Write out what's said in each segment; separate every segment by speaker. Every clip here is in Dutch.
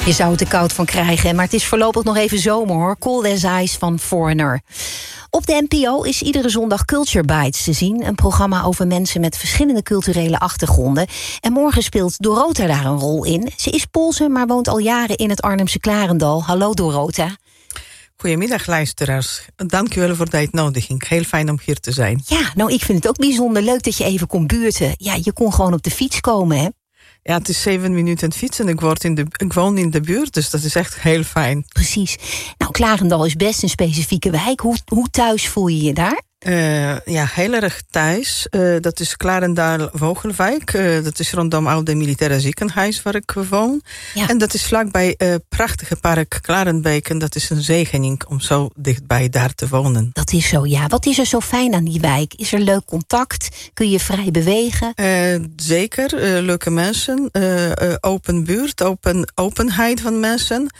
Speaker 1: Je zou het er koud van krijgen, maar het is voorlopig nog even zomer hoor. Cold as Ice van Foreigner. Op de NPO is iedere zondag Culture Bites te zien. Een programma over mensen met verschillende culturele achtergronden. En morgen speelt Dorota daar een rol in. Ze is Poolse, maar woont al jaren in het Arnhemse Klarendal. Hallo Dorota.
Speaker 2: Goedemiddag luisteraars. Dank u wel voor de uitnodiging. Heel fijn om hier te zijn.
Speaker 1: Ja, nou ik vind het ook bijzonder leuk dat je even kon buurten. Ja, je kon gewoon op de fiets komen, hè?
Speaker 2: Ja, het is 7 minuten fietsen. Ik woon in de buurt, dus dat is echt heel fijn.
Speaker 1: Precies. Nou, Klarendal is best een specifieke wijk. Hoe thuis voel je je daar?
Speaker 2: Ja, heel erg thuis. Dat is Klarendal-Vogelwijk. Dat is rondom oude militaire ziekenhuis waar ik woon. Ja. En dat is vlakbij prachtige park Klarenbeek. En dat is een zegening om zo dichtbij daar te wonen.
Speaker 1: Dat is zo, ja. Wat is er zo fijn aan die wijk? Is er leuk contact? Kun je vrij bewegen?
Speaker 2: Zeker. Leuke mensen. Open buurt. Openheid van mensen.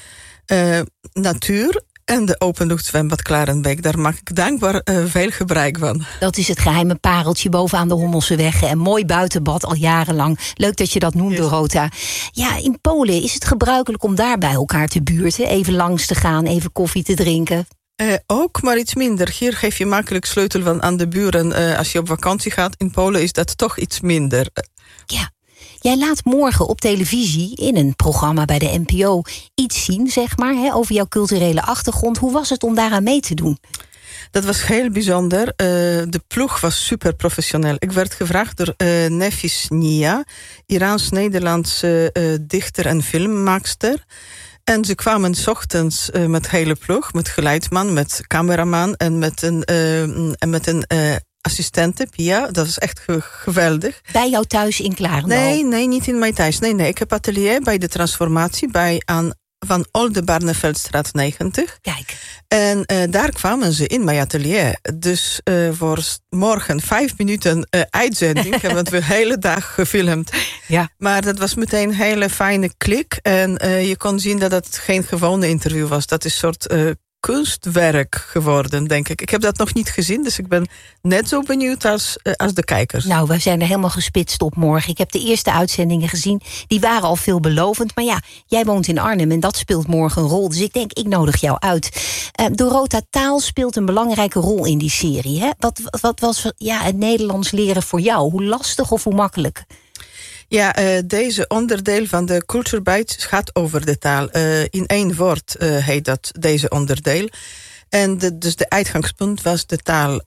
Speaker 2: Natuur. En de openluchtzwembad Klarenbeek, daar maak ik dankbaar veel gebruik van.
Speaker 1: Dat is het geheime pareltje bovenaan de Hommelseweg. Een mooi buitenbad al jarenlang. Leuk dat je dat noemt, Dorota. Ja, in Polen is het gebruikelijk om daar bij elkaar te buurten. Even langs te gaan, even koffie te drinken.
Speaker 2: Ook, maar iets minder. Hier geef je makkelijk sleutel aan de buren als je op vakantie gaat. In Polen is dat toch iets minder.
Speaker 1: Ja. Jij laat morgen op televisie, in een programma bij de NPO, iets zien, zeg maar, hè, over jouw culturele achtergrond. Hoe was het om daaraan mee te doen?
Speaker 2: Dat was heel bijzonder. De ploeg was super professioneel. Ik werd gevraagd door Nefis Nia, Iraans-Nederlandse dichter en filmmaakster. En ze kwamen 's ochtends met hele ploeg, met geluidsman, met cameraman en met een assistente, Pia. Dat is echt geweldig.
Speaker 1: Bij jou thuis in Klarendal?
Speaker 2: Nee, niet in mijn thuis. Nee. Ik heb atelier bij de transformatie van Olde Barneveldstraat 90.
Speaker 1: Kijk.
Speaker 2: En daar kwamen ze in mijn atelier. Dus voor morgen 5 minuten uitzending hebben we de hele dag gefilmd. Ja. Maar dat was meteen een hele fijne klik. En je kon zien dat het geen gewone interview was. Dat is een soort kunstwerk geworden, denk ik. Ik heb dat nog niet gezien, dus ik ben net zo benieuwd als de kijkers.
Speaker 1: Nou, we zijn er helemaal gespitst op morgen. Ik heb de eerste uitzendingen gezien. Die waren al veelbelovend. Maar ja, jij woont in Arnhem en dat speelt morgen een rol. Dus ik denk, ik nodig jou uit. Dorota, taal speelt een belangrijke rol in die serie. Hè? Wat was het Nederlands leren voor jou? Hoe lastig of hoe makkelijk?
Speaker 2: Ja, deze onderdeel van de Culture Bites gaat over de taal. In 1 woord heet dat, deze onderdeel. En dus de uitgangspunt was de taal.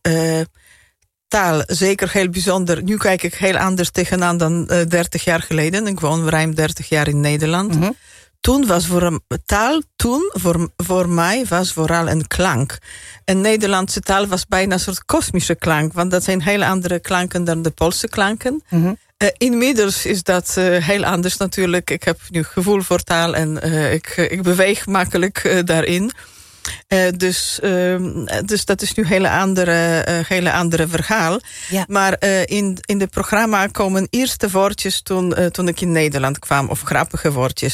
Speaker 2: Taal, zeker heel bijzonder. Nu kijk ik heel anders tegenaan dan 30 jaar geleden. Ik woon ruim 30 jaar in Nederland. Mm-hmm. Toen was voor mij was vooral een klank. En Nederlandse taal was bijna een soort kosmische klank. Want dat zijn heel andere klanken dan de Poolse klanken. Mm-hmm. Inmiddels is dat heel anders natuurlijk. Ik heb nu gevoel voor taal en ik beweeg makkelijk daarin. Dus dat is nu een hele andere verhaal. Ja. Maar in de programma komen eerste woordjes toen ik in Nederland kwam. Of grappige woordjes.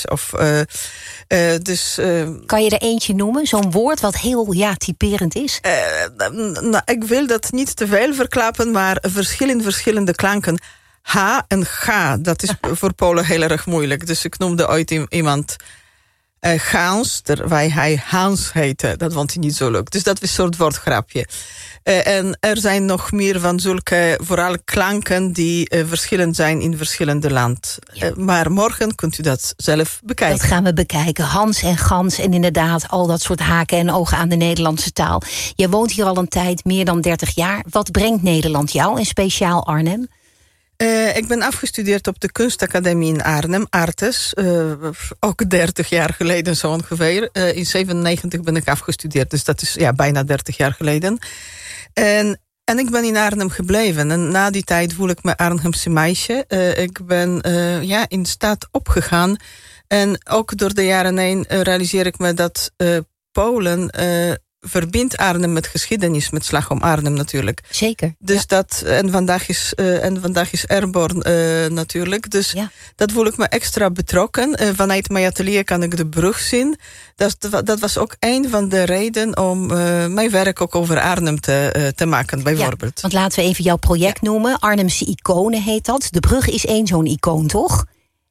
Speaker 1: Kan je er eentje noemen? Zo'n woord wat heel typerend is?
Speaker 2: Ik wil dat niet te veel verklappen, maar verschillende klanken. H en G, dat is voor Polen heel erg moeilijk. Dus ik noemde ooit iemand Gaans, terwijl hij Hans heette. Dat vond hij niet zo leuk. Dus dat is een soort woordgrapje. En er zijn nog meer van zulke, vooral klanken die verschillend zijn in verschillende landen. Ja. Maar morgen kunt u dat zelf bekijken.
Speaker 1: Dat gaan we bekijken. Hans en Gans en inderdaad al dat soort haken en ogen aan de Nederlandse taal. Je woont hier al een tijd, meer dan 30 jaar. Wat brengt Nederland jou en speciaal Arnhem?
Speaker 2: Ik ben afgestudeerd op de kunstacademie in Arnhem, Artes. Ook 30 jaar geleden zo ongeveer. In 97 ben ik afgestudeerd, dus dat is bijna 30 jaar geleden. En ik ben in Arnhem gebleven. En na die tijd voel ik me Arnhemse meisje. Ik ben in de stad opgegaan. En ook door de jaren heen realiseer ik me dat Polen verbindt Arnhem met geschiedenis, met Slag om Arnhem natuurlijk.
Speaker 1: Zeker.
Speaker 2: Dus en vandaag is Airborne natuurlijk. Dus dat voel ik me extra betrokken. Vanuit mijn atelier kan ik de brug zien. Dat was ook een van de redenen om mijn werk ook over Arnhem te maken, bijvoorbeeld.
Speaker 1: Ja, want laten we even jouw project noemen. Arnhemse iconen heet dat. De brug is één zo'n icoon, toch?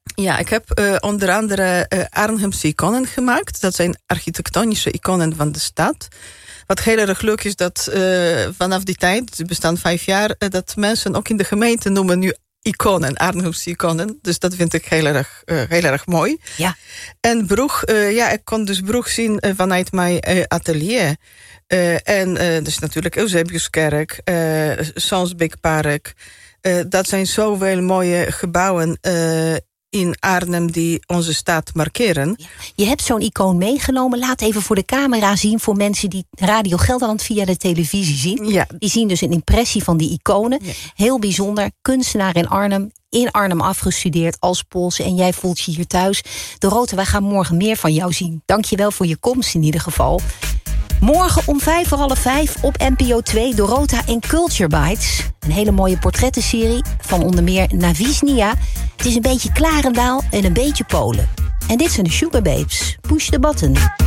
Speaker 2: Ja, ik heb onder andere Arnhemse iconen gemaakt. Dat zijn architectonische iconen van de stad. Wat heel erg leuk is dat vanaf die tijd, ze bestaan 5 jaar... dat mensen ook in de gemeente noemen nu iconen, Arnhemse iconen. Dus dat vind ik heel erg mooi. Ja. En Brugg, ik kon dus Brugg zien vanuit mijn atelier. En dus natuurlijk Eusebiuskerk, Sansbeekpark. Dat zijn zoveel mooie gebouwen in Arnhem die onze stad markeren.
Speaker 1: Je hebt zo'n icoon meegenomen. Laat even voor de camera zien voor mensen die Radio Gelderland via de televisie zien. Ja. Die zien dus een impressie van die iconen. Ja. Heel bijzonder. Kunstenaar in Arnhem afgestudeerd als Poolse. En jij voelt je hier thuis. Dorota, wij gaan morgen meer van jou zien. Dank je wel voor je komst in ieder geval. Morgen om 5:45 op NPO 2 Dorota in Culture Bites. Een hele mooie portrettenserie van onder meer Navisnia. Het is een beetje Klarendaal en een beetje Polen. En dit zijn de Sugar Babes. Push the button.